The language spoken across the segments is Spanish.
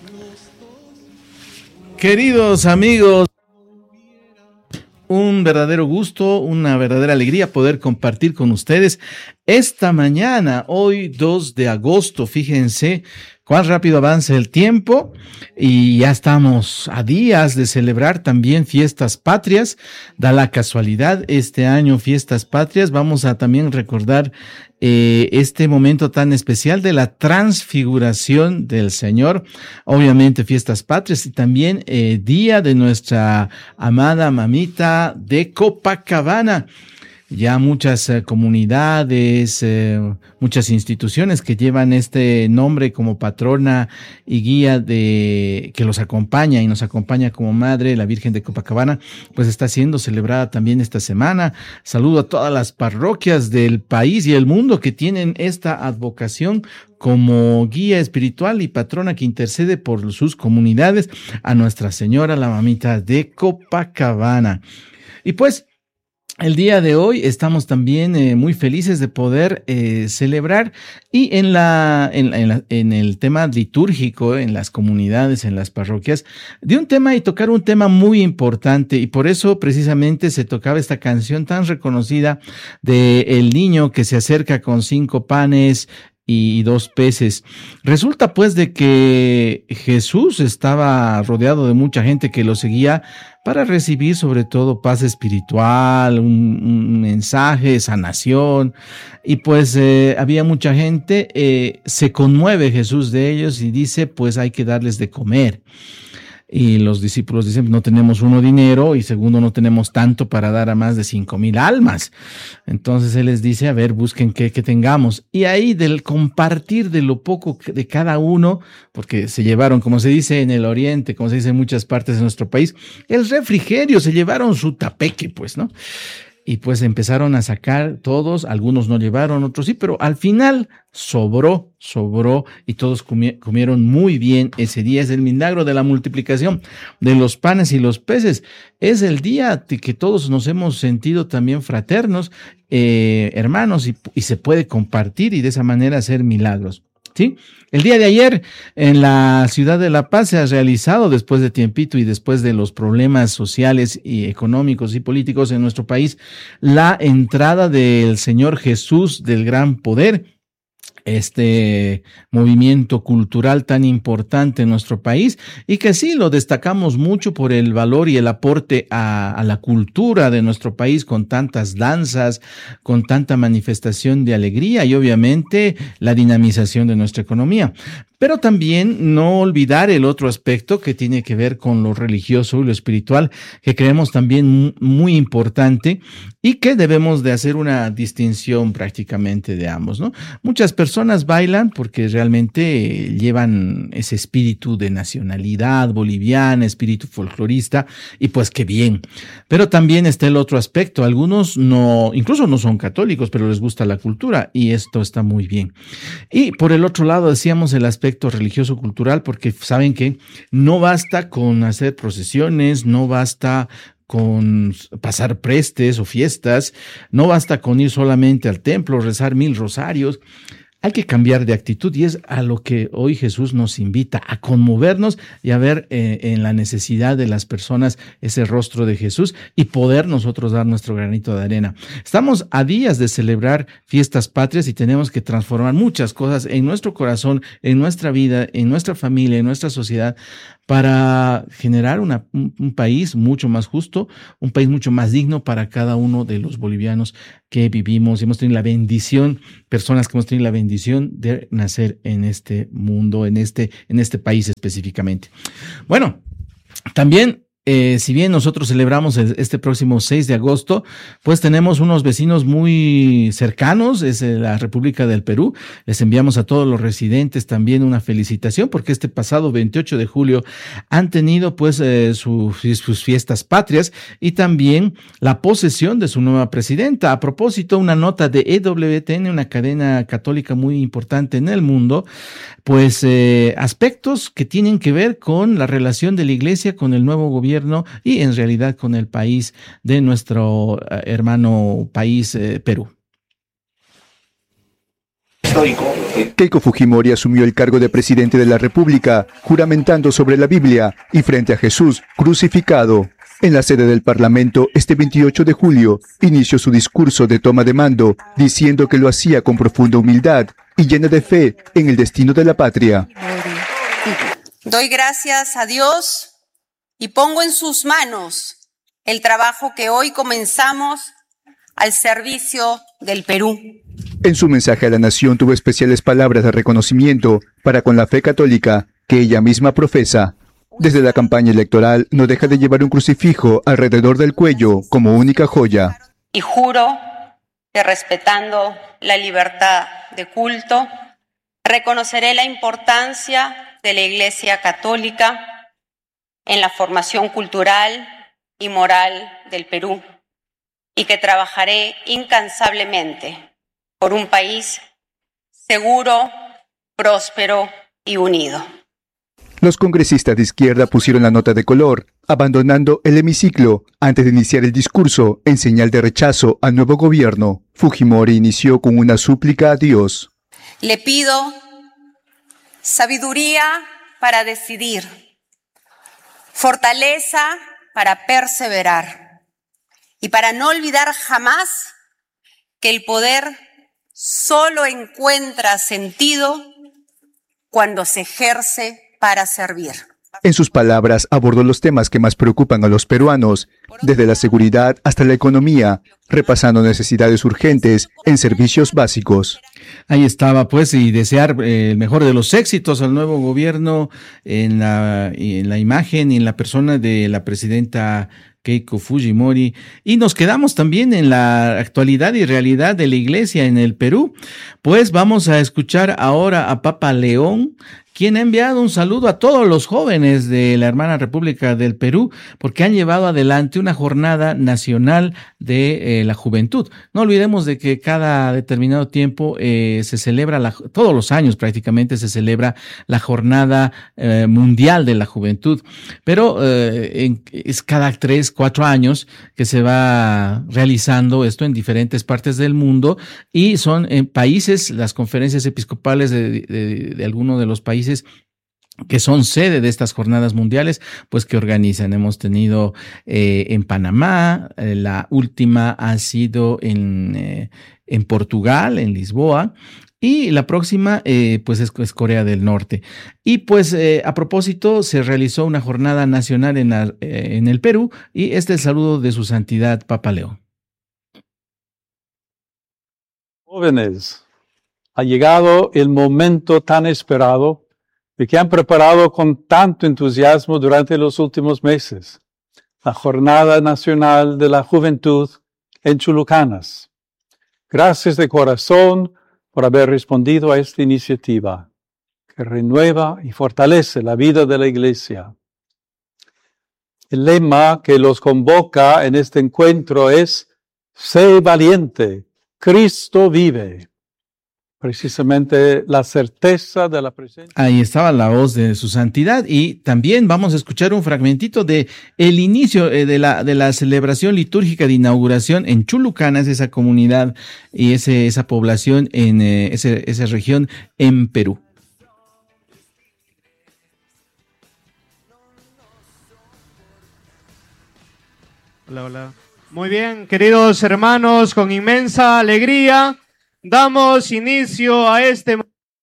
Queridos amigos, un verdadero gusto, una verdadera alegría poder compartir con ustedes esta mañana, hoy 2 de agosto. Fíjense cuán rápido avanza el tiempo y ya estamos a días de celebrar también fiestas patrias. Da la casualidad, este año fiestas patrias, vamos a también recordar este momento tan especial de la transfiguración del Señor, obviamente fiestas patrias y también día de nuestra amada mamita de Copacabana. Ya muchas comunidades, muchas instituciones que llevan este nombre como patrona y guía que los acompaña y nos acompaña como madre, la Virgen de Copacabana, pues está siendo celebrada también esta semana. Saludo a todas las parroquias del país y el mundo que tienen esta advocación como guía espiritual y patrona que intercede por sus comunidades, a Nuestra Señora, la mamita de Copacabana. Y pues, el día de hoy estamos también muy felices de poder celebrar y en el tema litúrgico, en las comunidades, en las parroquias, de un tema y tocar un tema muy importante, y por eso precisamente se tocaba esta canción tan reconocida de el niño que se acerca con 5 panes y 2 peces. Resulta pues de que Jesús estaba rodeado de mucha gente que lo seguía para recibir sobre todo paz espiritual, un mensaje, sanación, y pues había mucha gente, se conmueve Jesús de ellos y dice pues hay que darles de comer. Y los discípulos dicen, no tenemos dinero y segundo, no tenemos tanto para dar a más de 5,000 almas. Entonces Él les dice, a ver, busquen qué tengamos. Y ahí del compartir de lo poco de cada uno, porque se llevaron, como se dice en el oriente, como se dice en muchas partes de nuestro país, el refrigerio, se llevaron su tapeque, pues, ¿no? Y pues empezaron a sacar todos, algunos no llevaron, otros sí, pero al final sobró y todos comieron muy bien ese día. Es el milagro de la multiplicación de los panes y los peces. Es el día de que todos nos hemos sentido también fraternos, hermanos, y se puede compartir y de esa manera hacer milagros. ¿Sí? El día de ayer en la ciudad de La Paz se ha realizado, después de tiempito y después de los problemas sociales y económicos y políticos en nuestro país, la entrada del Señor Jesús del Gran Poder, este movimiento cultural tan importante en nuestro país y que sí lo destacamos mucho por el valor y el aporte a la cultura de nuestro país, con tantas danzas, con tanta manifestación de alegría y obviamente la dinamización de nuestra economía. Pero también no olvidar el otro aspecto que tiene que ver con lo religioso y lo espiritual, que creemos también muy importante y que debemos de hacer una distinción prácticamente de ambos, ¿no? Muchas personas bailan porque realmente llevan ese espíritu de nacionalidad boliviana, espíritu folclorista, y pues qué bien. Pero también está el otro aspecto. Algunos incluso no son católicos, pero les gusta la cultura y esto está muy bien. Y por el otro lado decíamos el aspecto religioso cultural, porque saben que no basta con hacer procesiones, no basta con pasar prestes o fiestas, no basta con ir solamente al templo, rezar 1000 rosarios. Hay que cambiar de actitud y es a lo que hoy Jesús nos invita, a conmovernos y a ver en la necesidad de las personas ese rostro de Jesús y poder nosotros dar nuestro granito de arena. Estamos a días de celebrar fiestas patrias y tenemos que transformar muchas cosas en nuestro corazón, en nuestra vida, en nuestra familia, en nuestra sociedad, para generar un país mucho más justo, un país mucho más digno para cada uno de los bolivianos que vivimos. Hemos tenido la bendición, personas que hemos tenido la bendición de nacer en este mundo, en este país específicamente. Bueno, también si bien nosotros celebramos este próximo 6 de agosto, pues tenemos unos vecinos muy cercanos, es la República del Perú. Les enviamos a todos los residentes también una felicitación porque este pasado 28 de julio han tenido pues sus fiestas patrias y también la posesión de su nueva presidenta. A propósito, una nota de EWTN, una cadena católica muy importante en el mundo, pues aspectos que tienen que ver con la relación de la iglesia con el nuevo gobierno y en realidad con el país de nuestro hermano país Perú. histórico. Keiko Fujimori asumió el cargo de presidente de la República, juramentando sobre la Biblia y frente a Jesús crucificado. En la sede del Parlamento, este 28 de julio, inició su discurso de toma de mando, diciendo que lo hacía con profunda humildad y llena de fe en el destino de la patria. Doy gracias a Dios y pongo en sus manos el trabajo que hoy comenzamos al servicio del Perú. En su mensaje a la nación tuvo especiales palabras de reconocimiento para con la fe católica que ella misma profesa. Desde la campaña electoral no deja de llevar un crucifijo alrededor del cuello como única joya. Y juro que respetando la libertad de culto, reconoceré la importancia de la Iglesia Católica en la formación cultural y moral del Perú y que trabajaré incansablemente por un país seguro, próspero y unido. Los congresistas de izquierda pusieron la nota de color, abandonando el hemiciclo antes de iniciar el discurso en señal de rechazo al nuevo gobierno. Fujimori inició con una súplica a Dios. Le pido sabiduría para decidir, fortaleza para perseverar y para no olvidar jamás que el poder solo encuentra sentido cuando se ejerce para servir. En sus palabras abordó los temas que más preocupan a los peruanos, desde la seguridad hasta la economía, repasando necesidades urgentes en servicios básicos. Ahí estaba, pues, y desear el mejor de los éxitos al nuevo gobierno en la imagen y en la persona de la presidenta Keiko Fujimori. Y nos quedamos también en la actualidad y realidad de la iglesia en el Perú. Pues vamos a escuchar ahora a Papa León, quien ha enviado un saludo a todos los jóvenes de la hermana República del Perú, porque han llevado adelante una jornada nacional de la juventud. No olvidemos de que cada determinado tiempo se celebra, todos los años prácticamente se celebra la jornada mundial de la juventud, pero es cada 3-4 años que se va realizando esto en diferentes partes del mundo, y son en países, las conferencias episcopales de algunos de los países que son sede de estas jornadas mundiales, pues que organizan. Hemos tenido en Panamá, la última ha sido en Portugal, en Lisboa, y la próxima pues es Corea del Norte. Y pues a propósito se realizó una jornada nacional en el Perú, y este es el saludo de su santidad Papa León. Jóvenes, ha llegado el momento tan esperado y que han preparado con tanto entusiasmo durante los últimos meses, la Jornada Nacional de la Juventud en Chulucanas. Gracias de corazón por haber respondido a esta iniciativa, que renueva y fortalece la vida de la Iglesia. El lema que los convoca en este encuentro es: sé valiente, Cristo vive. Precisamente la certeza de la presencia. Ahí estaba la voz de su santidad, y también vamos a escuchar un fragmentito de el inicio de la celebración litúrgica de inauguración en Chulucanas, esa comunidad y esa población en esa región en Perú. Hola, hola. Muy bien, queridos hermanos, con inmensa alegría damos inicio a este.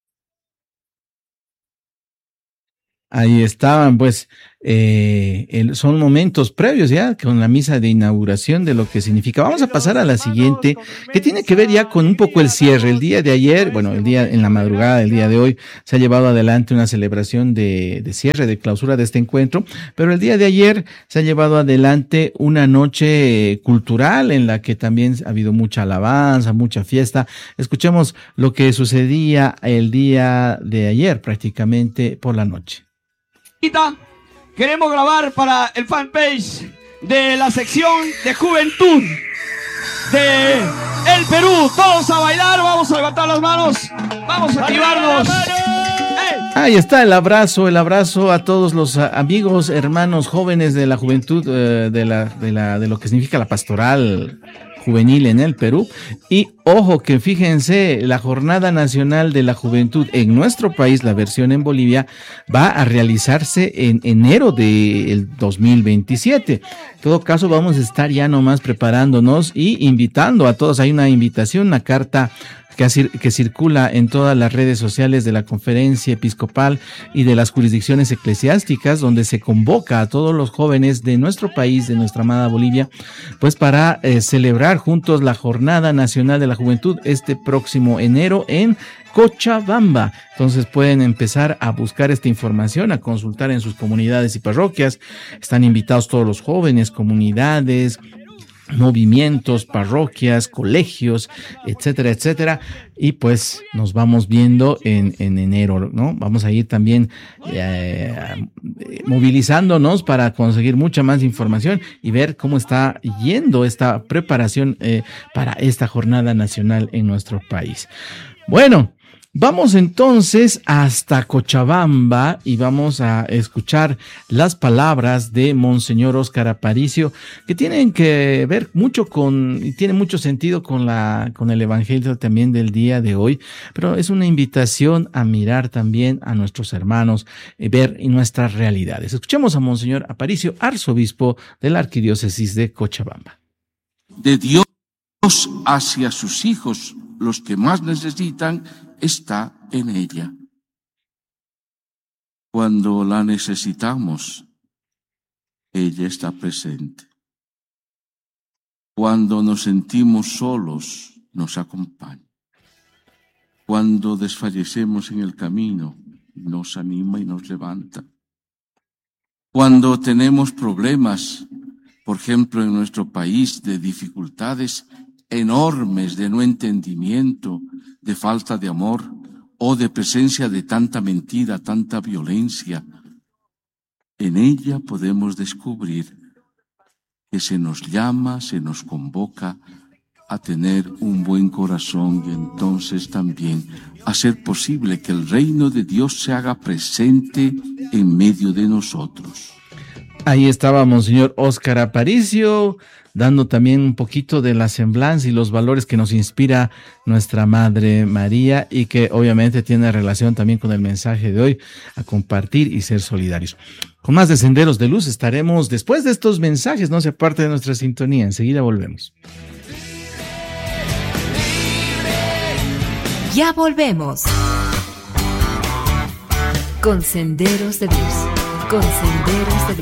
Ahí estaban, pues, son momentos previos ya con la misa de inauguración de lo que significa. Vamos a pasar a la siguiente, que tiene que ver ya con un poco el cierre. El día de ayer, bueno, en la madrugada del día de hoy, se ha llevado adelante una celebración de cierre, de clausura de este encuentro, pero el día de ayer se ha llevado adelante una noche cultural en la que también ha habido mucha alabanza, mucha fiesta. Escuchemos lo que sucedía el día de ayer, prácticamente por la noche. Queremos grabar para el fanpage de la sección de juventud de El Perú. Todos a bailar, vamos a levantar las manos, vamos a activarnos. Ahí está el abrazo a todos los amigos, hermanos, jóvenes de la juventud, de lo que significa la pastoral juvenil en el Perú. Y ojo que fíjense, la Jornada Nacional de la Juventud en nuestro país, la versión en Bolivia, va a realizarse en enero del 2027. En todo caso, vamos a estar ya nomás preparándonos y invitando a todos. Hay una invitación, una carta que circula en todas las redes sociales de la Conferencia Episcopal y de las jurisdicciones eclesiásticas, donde se convoca a todos los jóvenes de nuestro país, de nuestra amada Bolivia, pues para celebrar juntos la Jornada Nacional de la Juventud este próximo enero en Cochabamba. Entonces pueden empezar a buscar esta información, a consultar en sus comunidades y parroquias. Están invitados todos los jóvenes, comunidades, movimientos, parroquias, colegios, etcétera, etcétera. Y pues nos vamos viendo en enero, ¿no? Vamos a ir también movilizándonos para conseguir mucha más información y ver cómo está yendo esta preparación para esta jornada nacional en nuestro país. Bueno, vamos entonces hasta Cochabamba y vamos a escuchar las palabras de Monseñor Óscar Aparicio, que tienen que ver mucho y tiene mucho sentido con el evangelio también del día de hoy, pero es una invitación a mirar también a nuestros hermanos, ver nuestras realidades. Escuchemos a Monseñor Aparicio, arzobispo de la Arquidiócesis de Cochabamba. De Dios hacia sus hijos, los que más necesitan, está en ella. Cuando la necesitamos, ella está presente. Cuando nos sentimos solos, nos acompaña. Cuando desfallecemos en el camino, nos anima y nos levanta. Cuando tenemos problemas, por ejemplo, en nuestro país, de dificultades enormes de no entendimiento, de falta de amor o de presencia de tanta mentira, tanta violencia, en ella podemos descubrir que se nos llama, se nos convoca a tener un buen corazón y entonces también hacer posible que el reino de Dios se haga presente en medio de nosotros. Ahí estaba Monseñor Óscar Aparicio, dando también un poquito de la semblanza y los valores que nos inspira nuestra Madre María y que obviamente tiene relación también con el mensaje de hoy, a compartir y ser solidarios. Con más de Senderos de Luz estaremos después de estos mensajes, no se aparte de nuestra sintonía, enseguida volvemos. Ya volvemos con Senderos de Luz, con Senderos de Luz.